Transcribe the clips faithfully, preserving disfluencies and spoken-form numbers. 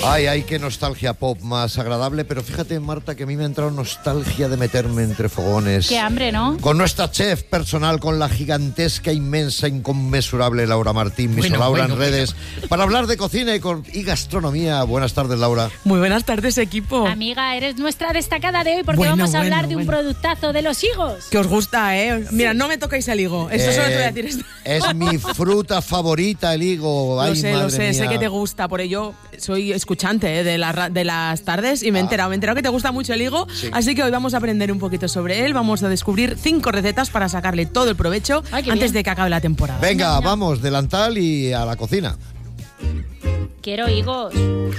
Ay, ay, qué nostalgia pop más agradable, pero fíjate, Marta, que a mí me ha entrado nostalgia de meterme entre fogones. Qué hambre, ¿no? Con nuestra chef personal, con la gigantesca, inmensa, inconmensurable Laura Martín, Miss Bueno, Laura bueno, en redes, bueno. para hablar de cocina y, con, y gastronomía. Buenas tardes, Laura. Muy buenas tardes, equipo. Amiga, eres nuestra destacada de hoy porque Bueno, vamos a bueno, hablar de un bueno. productazo de los higos. Que os gusta, ¿eh? Mira, no me toquéis el higo. Eso Eh, solo te voy a decir esto. Es mi fruta favorita, el higo. Ay, Lo sé, lo madre sé, mía. sé que te gusta. Por ello, soy escuchante ¿eh? de, la, ra- de las tardes y me he Ah. enterado. Me he enterado que te gusta mucho el higo. Sí. Así que hoy vamos a aprender un poquito sobre él. Vamos a descubrir cinco recetas para sacarle todo el provecho Ay, qué antes bien. de que acabe la temporada. Venga, vamos, delantal y a la cocina. Quiero higos.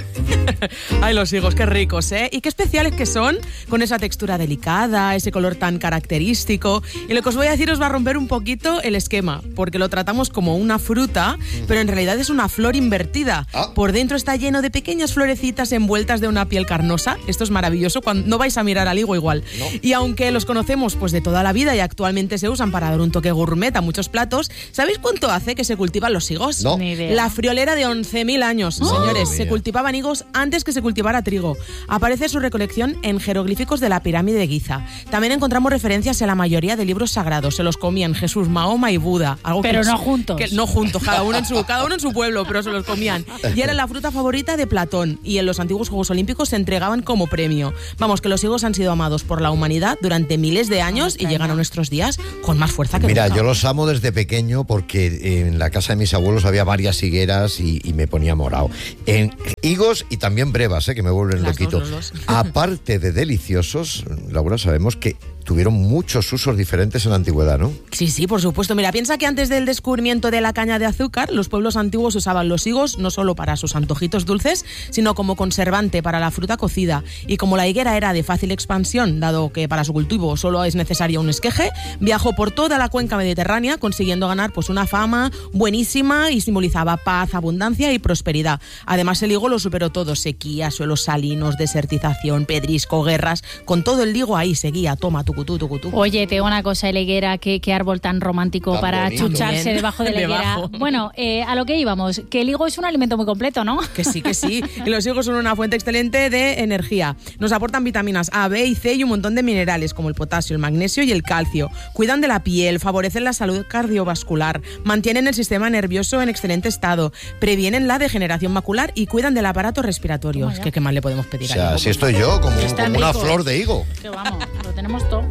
Ay, los higos, qué ricos, ¿eh? Y qué especiales que son, con esa textura delicada, ese color tan característico. Y lo que os voy a decir os va a romper un poquito el esquema, porque lo tratamos como una fruta, pero en realidad es una flor invertida. Ah. Por dentro está lleno de pequeñas florecitas envueltas de una piel carnosa. Esto es maravilloso, cuando no vais a mirar al higo igual. No. Y aunque los conocemos pues de toda la vida y actualmente se usan para dar un toque gourmet a muchos platos, ¿sabéis cuánto hace que se cultivan los higos? No. Ni idea. La friolera de once mil años, señores. Madre Se mía. cultivaban higos antes que se cultivara trigo. Aparece su recolección en jeroglíficos de la pirámide de Giza. También encontramos referencias en la mayoría de libros sagrados. Se los comían Jesús, Mahoma y Buda. Algo Pero que- no juntos. que- no juntos, cada uno, en su, cada uno en su pueblo, pero se los comían. Y era la fruta favorita de Platón. Y en los antiguos Juegos Olímpicos se entregaban como premio. Vamos, que los higos han sido amados por la humanidad durante miles de años y llegan a nuestros días con más fuerza que Mira, nunca. yo los amo desde pequeño porque en la casa de mis abuelos había varias higueras y, y me ponía morado. En higos y también brevas, ¿eh? Que me vuelven Las loquito. dos, los dos. Aparte de deliciosos, Laura, sabemos que tuvieron muchos usos diferentes en la antigüedad, ¿no? Sí, sí, por supuesto. Mira, piensa que antes del descubrimiento de la caña de azúcar, los pueblos antiguos usaban los higos no solo para sus antojitos dulces, sino como conservante para la fruta cocida. Y como la higuera era de fácil expansión, dado que para su cultivo solo es necesario un esqueje, viajó por toda la cuenca mediterránea, consiguiendo ganar pues una fama buenísima y simbolizaba paz, abundancia y prosperidad. Además, el higo lo superó todo: sequía, suelos salinos, desertización, pedrisco, guerras. Con todo el higo ahí seguía, toma, tucutú, tucutú. Oye, te digo una cosa, la higuera, qué, qué árbol tan romántico Tan para bonito. chucharse Bien. debajo de la higuera. Debajo. Bueno, eh, a lo que íbamos, que el higo es un alimento muy completo, ¿no? Que sí, que sí. Y los higos son una fuente excelente de energía. Nos aportan vitaminas A, B y C y un montón de minerales como el potasio, el magnesio y el calcio. Cuidan de la piel, favorecen la salud cardiovascular, mantienen el sistema nervioso en excelente estado, previenen la degeneración macular y cuidan del aparato respiratorio. Toma Es ya. que qué más le podemos O pedir al sea, higo. así estoy yo, como, Está como una rico. flor de higo. Que vamos, lo tenemos todo.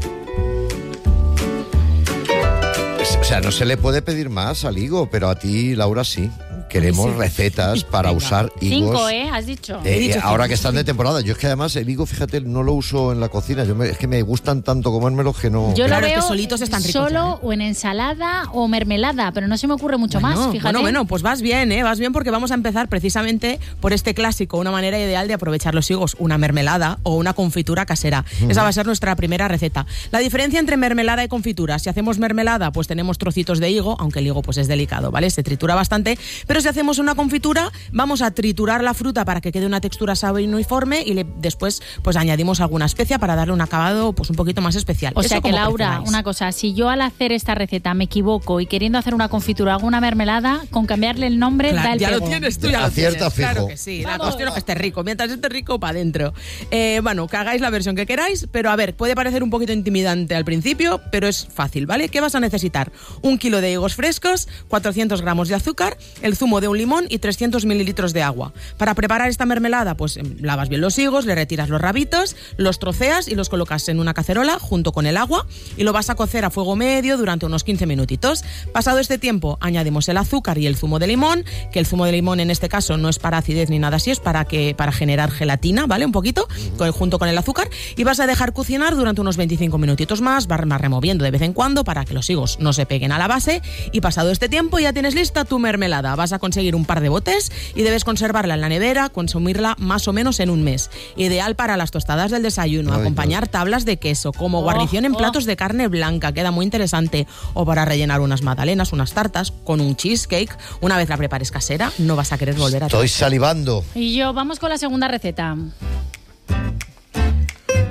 O sea, no se le puede pedir más al higo, pero a ti, Laura, sí. Queremos sí. recetas para Venga. usar higos. Cinco, ¿eh? Has dicho. Eh, He dicho ahora cinco. que están de temporada. Yo es que además el higo, fíjate, no lo uso en la cocina. Yo me- es que me gustan tanto comérmelos que no... Yo Claro, lo es que veo solitos están ricos solo ya, ¿eh? o en ensalada o mermelada, pero no se me ocurre mucho Bueno, más, fíjate. Bueno, bueno, pues vas bien, ¿eh? Vas bien porque vamos a empezar precisamente por este clásico, una manera ideal de aprovechar los higos, una mermelada o una confitura casera. Esa va a ser nuestra primera receta. La diferencia entre mermelada y confitura: si hacemos mermelada, pues tenemos trocitos de higo, aunque el higo pues es delicado, ¿vale? Se tritura bastante, pero si hacemos una confitura, vamos a triturar la fruta para que quede una textura suave y uniforme y le- después pues añadimos alguna especia para darle un acabado pues un poquito más especial. O Eso sea que, como Laura, preferáis. una cosa, si yo al hacer esta receta me equivoco y queriendo hacer una confitura hago una mermelada, con cambiarle el nombre Claro, da el ya pego. lo tienes tú, ya lo Acierta tienes. Claro fijo. que sí, la Vamos. cuestión es que esté rico. Mientras esté rico, para adentro. Eh, bueno, que hagáis la versión que queráis, pero a ver, puede parecer un poquito intimidante al principio, pero es fácil, ¿vale? ¿Qué vas a necesitar? Un kilo de higos frescos, cuatrocientos gramos de azúcar, el zumo de un limón y trescientos mililitros de agua. Para preparar esta mermelada, pues em, lavas bien los higos, le retiras los rabitos, los troceas y los colocas en una cacerola junto con el agua y lo vas a cocer a fuego medio durante unos quince minutitos. Pasado este tiempo, añadimos el azúcar y el zumo de limón, que el zumo de limón en este caso no es para acidez ni nada así, es para, que, para generar gelatina, ¿vale? Un poquito, con- junto con el azúcar, y vas a dejar cocinar durante unos veinticinco minutitos más, vas vas removiendo de vez en cuando para que los higos no se peguen a la base, y pasado este tiempo ya tienes lista tu mermelada. Vas a conseguir un par de botes y debes conservarla en la nevera, consumirla más o menos en un mes. Ideal para las tostadas del desayuno, Ay, acompañar tablas de queso, como Oh, guarnición en oh. platos de carne blanca, queda muy interesante, o para rellenar unas magdalenas, unas tartas, con un cheesecake. Una vez la prepares casera, no vas a querer volver a Estoy salivando. Y yo, vamos con la segunda receta.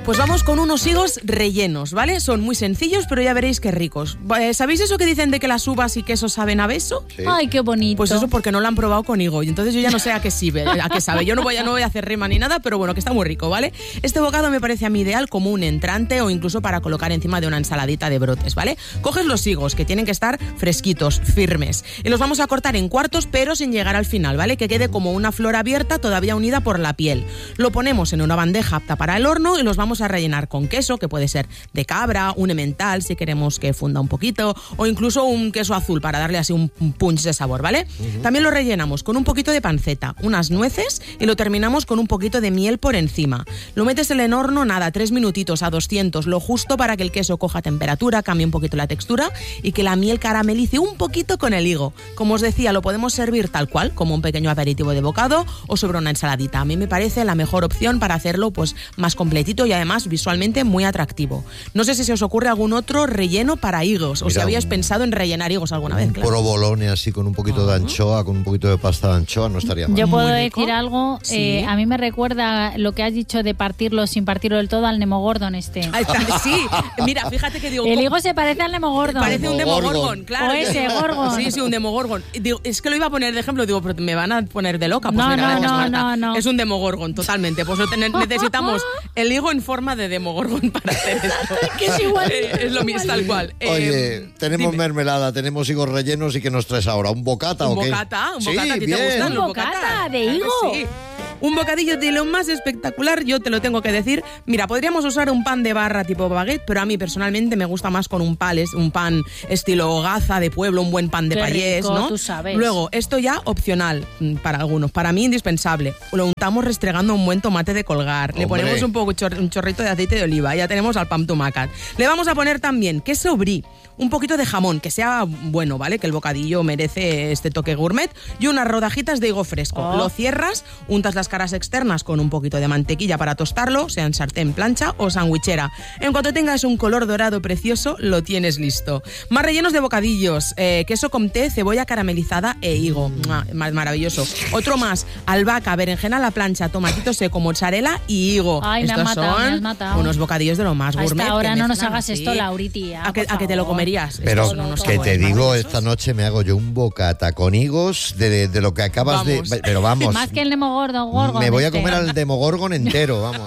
Pues vamos con unos higos rellenos, ¿vale? Son muy sencillos, pero ya veréis qué ricos. ¿Sabéis eso que dicen de que las uvas y quesos saben a beso? Sí. Ay, qué bonito. Pues eso porque no lo han probado con higo. Y entonces yo ya no sé a qué sirve, a qué sabe. Yo no voy a, no voy a hacer rima ni nada, pero bueno, que está muy rico, ¿vale? Este bocado me parece a mí ideal como un entrante o incluso para colocar encima de una ensaladita de brotes, ¿vale? Coges los higos, que tienen que estar fresquitos, firmes, y los vamos a cortar en cuartos, pero sin llegar al final, ¿vale? Que quede como una flor abierta todavía unida por la piel. Lo ponemos en una bandeja apta para el horno y los vamos a rellenar con queso, que puede ser de cabra, un emmental si queremos que funda un poquito, o incluso un queso azul para darle así un punch de sabor, ¿vale? Uh-huh. También lo rellenamos con un poquito de panceta, unas nueces y lo terminamos con un poquito de miel por encima. Lo metes en el horno, nada, tres minutitos a doscientos, lo justo para que el queso coja temperatura, cambie un poquito la textura y que la miel caramelice un poquito con el higo. Como os decía, lo podemos servir tal cual, como un pequeño aperitivo de bocado o sobre una ensaladita. A mí me parece la mejor opción para hacerlo pues más completito y además visualmente muy atractivo. No sé si se os ocurre algún otro relleno para higos o Mira, si habíais un, pensado en rellenar higos alguna vez. Un claro. provolone así con un poquito uh-huh. de anchoa, con un poquito de pasta de anchoa, no estaría mal. Yo puedo Muy decir rico. algo, ¿Sí? eh, a mí me recuerda lo que has dicho de partirlo sin partirlo del todo al Demogorgon este. Ay, sí, mira, fíjate que digo... El higo se parece al Demogorgon. Parece un Demogorgon, claro. O ese Gorgon. Sí, sí, un Demogorgon. Digo, es que lo iba a poner de ejemplo, digo, pero me van a poner de loca. Pues no, mira, no, gracias, no, Marta. no, no. Es un Demogorgon, totalmente. Pues necesitamos el higo en forma de Demogorgon para hacer esto. Que es igual. Eh, es lo mismo, tal cual. Oye, eh, tenemos dime. mermelada, tenemos higos rellenos y ¿qué nos traes ahora? ¿Un bocata ¿Un o qué? bocata? ¿Un sí, bocata? ¿A ti bien. te gustan ¿Un los bocata bocatas? de higo? Claro que sí. Un bocadillo de lo más espectacular, yo te lo tengo que decir. Mira, podríamos usar un pan de barra tipo baguette, pero a mí personalmente me gusta más con un pales, un pan estilo gaza de pueblo, un buen pan de Qué payés, rico, ¿no? tú sabes. Luego, esto ya opcional para algunos, para mí indispensable. Lo untamos restregando un buen tomate de colgar. Hombre. Le ponemos un poco chor- un chorrito de aceite de oliva, ya tenemos al pan tumacat. Le vamos a poner también queso brie, un poquito de jamón, que sea bueno, ¿vale? Que el bocadillo merece este toque gourmet, y unas rodajitas de higo fresco. Oh. Lo cierras, untas las caras externas con un poquito de mantequilla para tostarlo, sea en sartén, plancha o sandwichera. En cuanto tengas un color dorado precioso, lo tienes listo. Más rellenos de bocadillos, eh, queso comté, cebolla caramelizada e higo. ¡Mua! Maravilloso. Otro más, albahaca, berenjena a la plancha, tomatito seco, mozzarella y higo. Ay, me Estos has matado, son me has matado. unos bocadillos de lo más A esta gourmet. hora que no nos mezclan hagas así. esto, Lauriti, ¿A que, por a que te lo favor. comerías? Pero Estos son unos que te sabores digo, maravillosos. esta noche me hago yo un bocata con higos de, de, de lo que acabas Vamos. de... Pero vamos, Más que el Demogorgon. Gorgon me voy a este. comer al Demogorgon entero, vamos.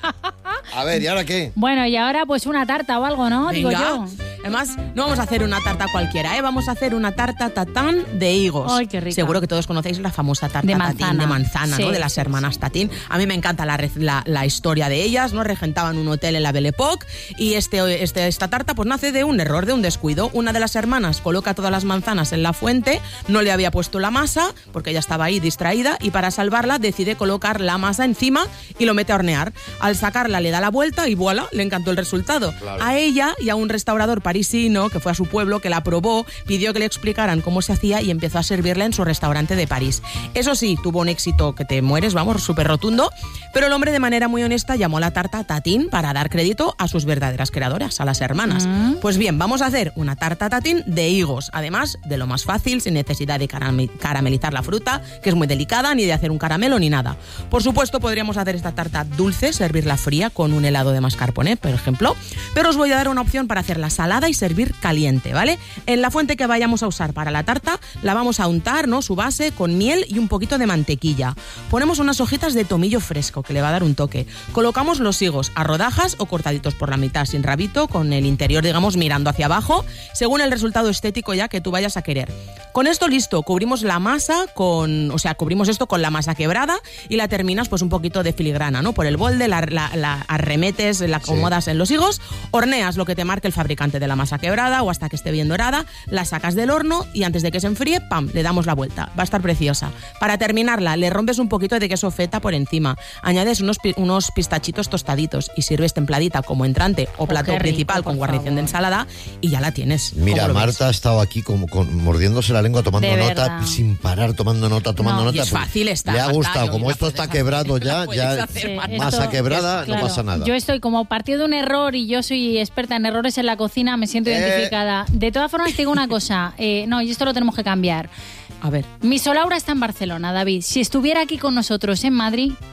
A ver, ¿y ahora qué? Bueno, y ahora pues una tarta o algo, ¿no? Digo Venga. yo. Además, no vamos a hacer una tarta cualquiera, ¿eh? Vamos a hacer una tarta tatán de higos. Ay, qué rica. Seguro que todos conocéis la famosa tarta De tatín manzana. de manzana, Sí, ¿no? De las sí, hermanas sí. Tatín. A mí me encanta la, re- la, la historia de ellas, ¿no? Regentaban un hotel en la Belle Époque y este, este, esta tarta pues nace de un error, de un descuido. Una de las hermanas coloca todas las manzanas en la fuente, no le había puesto la masa porque ella estaba ahí distraída y para salvarla decide colocar la masa encima y lo mete a hornear. Al sacarla le da la vuelta y voilà, le encantó el resultado. Claro. A ella y a un restaurador parisino que fue a su pueblo, que la probó, pidió que le explicaran cómo se hacía y empezó a servirla en su restaurante de París. Eso sí, tuvo un éxito que te mueres, vamos, súper rotundo, pero el hombre de manera muy honesta llamó a la tarta tatín para dar crédito a sus verdaderas creadoras, a las hermanas. Mm. Pues bien, vamos a hacer una tarta tatín de higos, además de lo más fácil, sin necesidad de carame- caramelizar la fruta, que es muy delicada, ni de hacer un caramelo ni nada. Por supuesto, podríamos hacer esta tarta dulce, servirla fría con un helado de mascarpone, por ejemplo, pero os voy a dar una opción para hacerla salada y servir caliente, ¿vale? En la fuente que vayamos a usar para la tarta, la vamos a untar, ¿no? Su base con miel y un poquito de mantequilla. Ponemos unas hojitas de tomillo fresco, que le va a dar un toque. Colocamos los higos a rodajas o cortaditos por la mitad, sin rabito, con el interior, digamos, mirando hacia abajo, según el resultado estético ya que tú vayas a querer. Con esto listo, cubrimos la masa con, o sea, cubrimos esto con la masa quebrada y la terminas pues un poquito de filigrana, ¿no? Por el molde, la, la, la arremetes, la acomodas en los higos, horneas lo que te marque el fabricante de la masa quebrada o hasta que esté bien dorada, la sacas del horno y antes de que se enfríe, ¡pam!, le damos la vuelta. Va a estar preciosa. Para terminarla, le rompes un poquito de queso feta por encima, añades unos, pi- unos pistachitos tostaditos y sirves templadita como entrante o plato qué rico, principal por con guarnición de favor. ensalada y ya la tienes. Mira, ¿Cómo lo ves? Marta ha estado aquí como con- mordiéndose la lengua, tomando De nota, verdad. sin parar, tomando nota, tomando No, nota. y es Pues fácil estar, le ha Marta, gustado, lo como la esto puedes está hacer, quebrado la ya, puedes ya hacer, Sí, Marta. masa esto- quebrada, Claro, no pasa nada. Yo estoy como partido de un error y yo soy experta en errores en la cocina, me siento Eh. identificada. De todas formas, te digo una cosa, eh, no, y esto lo tenemos que cambiar. A ver. Mi Solaura está en Barcelona, David. Si estuviera aquí con nosotros en Madrid, tendríamos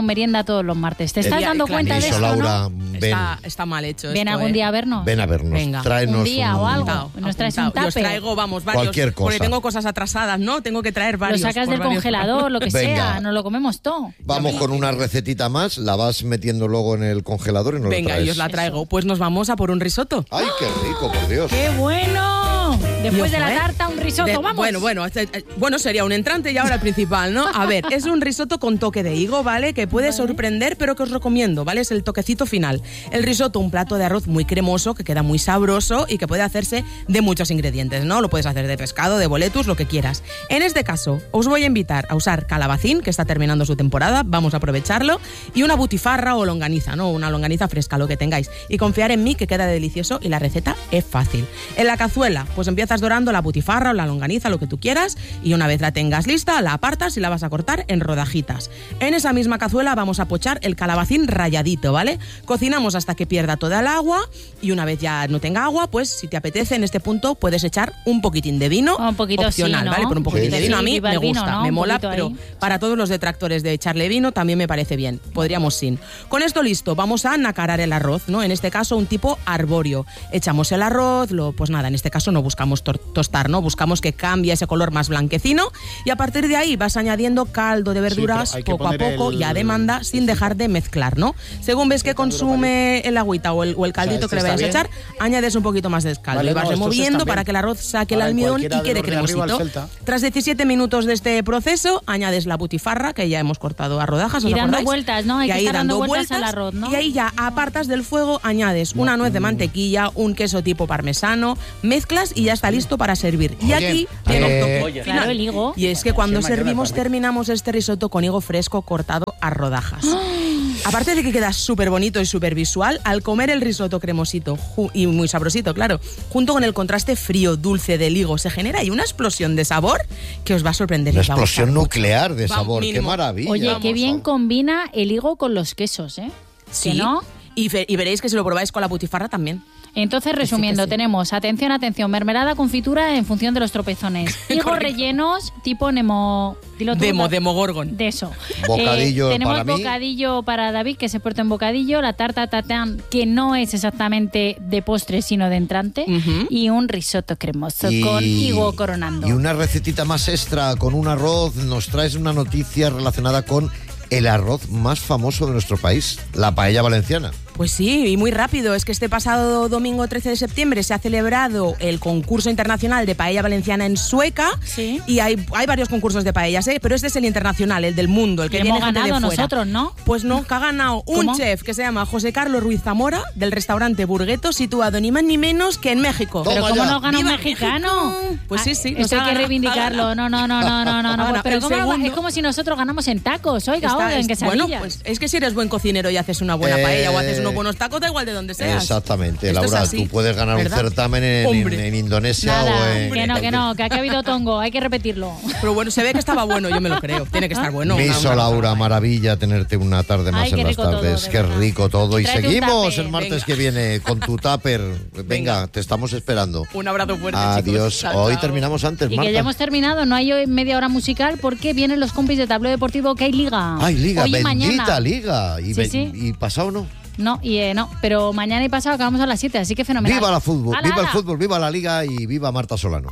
merienda todos los martes. ¿Te estás Eh, dando claro, cuenta de Eso, esto, Laura, no? ven, Está, está mal hecho. Ven esto, algún ¿eh? día a vernos. ven a vernos. Venga. Tráenos Un día o algo. Apuntado, Nos traes un apuntado. Y os tupper. traigo, vamos, varios. Cualquier cosa. Porque tengo cosas atrasadas, ¿no? Tengo que traer Lo varios. sacas por del varios- congelador, lo que Venga. sea, nos lo comemos todo. Vamos con una recetita más, la vas metiendo luego en el congelador y nos Venga, la traes. y os la traigo. Pues nos vamos a por un risotto. ¡Ay, qué rico, por Dios! ¡Qué bueno! Después Y de ojo, la ¿eh? tarta, un risotto, De- vamos. Bueno, bueno, este- eh, bueno, sería un entrante y ahora el principal, ¿no? A ver, es un risotto con toque de higo, ¿vale? Que puede sorprender, pero que os recomiendo, ¿vale? Es el toquecito final. El risotto, un plato de arroz muy cremoso, que queda muy sabroso y que puede hacerse de muchos ingredientes, ¿no? Lo puedes hacer de pescado, de boletus, lo que quieras. En este caso, os voy a invitar a usar calabacín, que está terminando su temporada, vamos a aprovecharlo, y una butifarra o longaniza, ¿no? Una longaniza fresca, lo que tengáis. Y confiar en mí, que queda delicioso y la receta es fácil. En la cazuela, pues empiezas dorando la butifarra o la longaniza, lo que tú quieras, y una vez la tengas lista, la apartas y la vas a cortar en rodajitas. En esa misma cazuela vamos a pochar el calabacín ralladito, ¿vale? Cocinamos hasta que pierda toda el agua y una vez ya no tenga agua, pues si te apetece en este punto puedes echar un poquitín de vino, Un poquito opcional, sí, ¿no? ¿vale? Por un poquitín Sí, de vino sí, a mí viva me el vino, gusta, ¿no? me Un mola, poquito pero ahí. para todos los detractores de echarle vino también me parece bien. Podríamos sin. Con esto listo, vamos a nacarar el arroz, ¿no? En este caso un tipo arbóreo. Echamos el arroz, lo, pues nada, en este caso no buscamos tor- tostar, ¿no? Buscamos que cambie ese color más blanquecino y a partir de ahí vas añadiendo caldo de verduras pero hay que poco a poner poco el- y a demanda sin dejar de mezclar, ¿no? Según ves que consume el agüita o el, o el caldito este que le vayas a está echar, añades un poquito más de caldo Vale, y vas no, estos removiendo están para bien. que el arroz saque el Para almidón y cualquiera de quede los de arriba al cremosito. Celta. Tras diecisiete minutos de este proceso, añades la butifarra que ya hemos cortado a rodajas, ¿os Y dando acordáis? vueltas, ¿no? Hay Y que ahí estar dando dando vueltas al vueltas, arroz, ¿no? Y ahí ya apartas del fuego, añades una nuez de mantequilla, un queso tipo parmesano, mezclas y ya está listo para servir. Y Oye, aquí eh, llega el toque oye. final. Claro, el higo. Y es que cuando Qué mañana, servimos Barbie. terminamos este risotto con higo fresco cortado a rodajas. Aparte de que queda súper bonito y súper visual, al comer el risotto cremosito ju- y muy sabrosito, claro, junto con el contraste frío, dulce del higo, se genera ahí una explosión de sabor que os va a sorprender. Una y os va a explosión gustar. nuclear de Vamos, sabor, qué mínimo. maravilla. Oye, Vamos, qué bien vamos. combina el higo con los quesos, ¿eh? Sí, ¿Que no? y, fe- y veréis que si lo probáis con la butifarra también. Entonces, resumiendo, sí. tenemos, atención, atención, mermelada, confitura en función de los tropezones. Higos Correcto. rellenos tipo Nemo... Dilo tú, Demo, Da- demogorgon. De eso. Bocadillo tenemos para mí. bocadillo para David, que se porta en bocadillo, la tarta tatán, que no es exactamente de postre, sino de entrante, Ujú. y un risotto cremoso con higo coronando. Y una recetita más extra con un arroz. Nos traes una noticia relacionada con el arroz más famoso de nuestro país, la paella valenciana. Pues sí, y muy rápido. Es que este pasado domingo trece de septiembre se ha celebrado el concurso internacional de paella valenciana en Sueca. Sí. Y hay, hay varios concursos de paellas, ¿eh? Pero este es el internacional, el del mundo, el que Que viene hemos gente de ganado fuera. nosotros, ¿no? Pues no, que ha ganado un ¿Cómo? chef que se llama José Carlos Ruiz Zamora, del restaurante Burgueto, situado ni más ni menos que en México. Toma Pero ¿cómo ya. nos gana un ¡Viva mexicano? México! Pues sí, sí, Ah, nos Esto hay ha que ganado, reivindicarlo. ha No, no, no, no, no, no. Ha no. ganado Pero el ¿cómo lo- segundo. es como si nosotros ganamos en tacos. Oiga, Está- oiga, en es- bueno, quesadillas. pues es que si eres buen cocinero y haces una buena Eh, paella o haces unos buenos tacos, da igual de donde seas. Exactamente, Esto es Laura, así, tú puedes ganar ¿verdad? un certamen en, Hombre. en- en Indonesia o Nada, en... que no, que no, que aquí ha habido tongo. Hay que repetirlo. Pero bueno, se ve que estaba bueno, yo me lo creo. Tiene que estar bueno. una- Miso, una- Laura, maravilla tenerte una tarde más Ay, en qué las rico todo, tardes. de Qué verdad. rico todo. Y Tráete un seguimos tupper, el martes venga. que viene con tu tupper. Venga, te estamos esperando. Un abrazo fuerte, Adiós. chicos. Chao, Hoy chao. terminamos antes, Y que Marta. ya hemos terminado, no hay hoy media hora musical porque vienen los compis de Tablero Deportivo que hay liga. Ay, liga, Hoy y bendita mañana. liga. Y, Sí, ve- sí. y pasado no. No, y eh, no, pero mañana y pasado acabamos a las siete, así que fenomenal. Viva la fútbol, ¡Hala, viva el hala! fútbol, viva la liga y viva Marta Solano.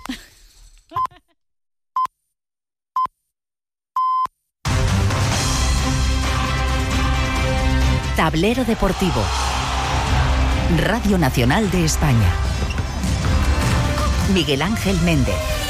Tablero Deportivo. Radio Nacional de España. Miguel Ángel Méndez.